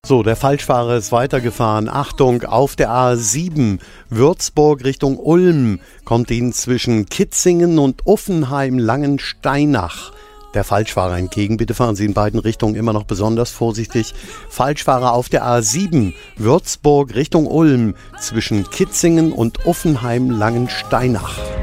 So, der Falschfahrer ist weitergefahren. Achtung, auf der A7 Würzburg Richtung Ulm kommt ihn zwischen Kitzingen und Uffenheim-Langensteinach der Falschfahrer entgegen. Bitte fahren Sie in beiden Richtungen immer noch besonders vorsichtig. Falschfahrer auf der A7 Würzburg Richtung Ulm zwischen Kitzingen und Uffenheim-Langensteinach.